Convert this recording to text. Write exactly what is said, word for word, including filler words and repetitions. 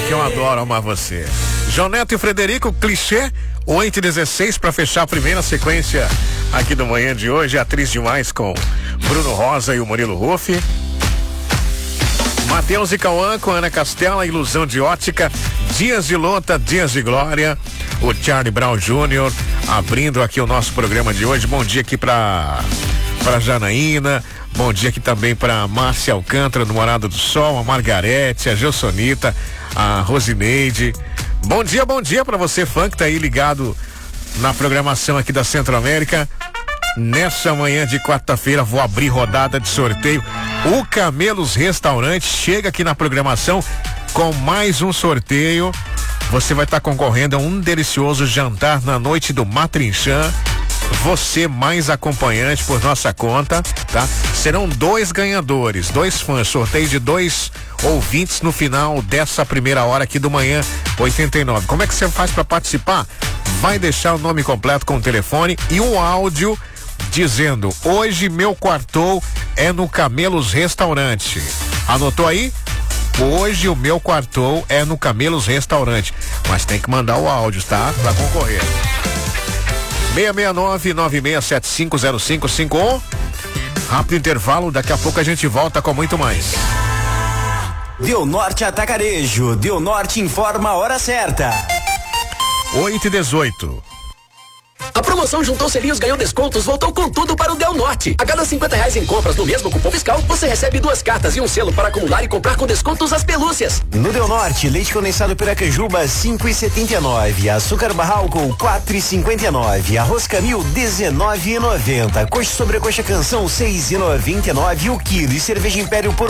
que eu adoro amar você. João Neto e Frederico, clichê, oito e dezesseis para fechar a primeira sequência aqui do Manhã de hoje. Atriz demais com Bruno Rosa e o Murilo Ruff. Matheus e Cauã com Ana Castela, Ilusão de Ótica, Dias de Luta, Dias de Glória. O Charlie Brown Júnior abrindo aqui o nosso programa de hoje. Bom dia aqui pra, pra Janaína. Bom dia aqui também pra Márcia Alcântara, do Morada do Sol, a Margarete, a Gilsonita, a Rosineide. Bom dia, bom dia pra você, fã que tá aí ligado na programação aqui da Centro-América. Nessa manhã de quarta-feira vou abrir rodada de sorteio. O Camelos Restaurante chega aqui na programação com mais um sorteio. Você vai estar tá concorrendo a um delicioso jantar na noite do Matrinchã. Você mais acompanhante por nossa conta, tá? Serão dois ganhadores, dois fãs, sorteio de dois ouvintes no final dessa primeira hora aqui do Manhã oitenta e nove. Como é que você faz para participar? Vai deixar o nome completo com o telefone e um áudio dizendo: hoje meu quartou é no Camelos Restaurante. Anotou aí? Hoje o meu quartou é no Camelos Restaurante. Mas tem que mandar o áudio, tá? Pra concorrer. seis seis nove, nove seis sete cinco zero cinco cinco um. Rápido intervalo, daqui a pouco a gente volta com muito mais. Deu Norte Atacarejo. Deu Norte informa a hora certa. oito e dezoito. A promoção Juntou Selinhos Ganhou Descontos voltou com tudo para o Del Norte. A cada cinquenta reais em compras no mesmo cupom fiscal, você recebe duas cartas e um selo para acumular e comprar com descontos as pelúcias. No Del Norte, leite condensado Piracanjuba cinco e setenta e nove, açúcar Barralco quatro e cinquenta e nove, arroz Camil dezenove e noventa, coxa sobre coxa Canção seis e noventa e nove o quilo e cerveja Império por